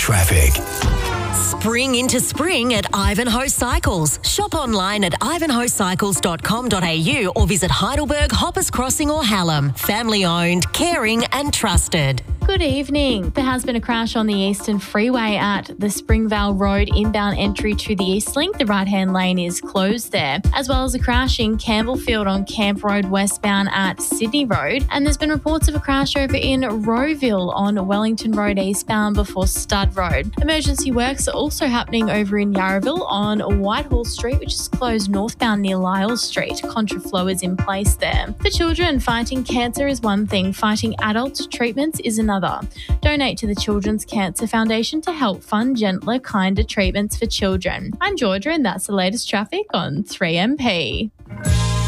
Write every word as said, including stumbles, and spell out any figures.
Traffic. Spring into spring at Ivanhoe Cycles. Shop online at ivanhoe cycles dot com dot a u or visit Heidelberg, Hoppers Crossing or Hallam. Family owned, caring and trusted. Good evening. There has been a crash on the Eastern Freeway at the Springvale Road inbound entry to the Eastlink. The right-hand lane is closed there, as well as a crash in Campbellfield on Camp Road westbound at Sydney Road. And there's been reports of a crash over in Rowville on Wellington Road eastbound before Stud Road. Emergency works are also happening over in Yarraville on Whitehall Street, which is closed northbound near Lyles Street. Contraflow is in place there. For children, fighting cancer is one thing, fighting adult treatments is another. Donate to the Children's Cancer Foundation to help fund gentler, kinder treatments for children. I'm Georgia and that's the latest traffic on three M P.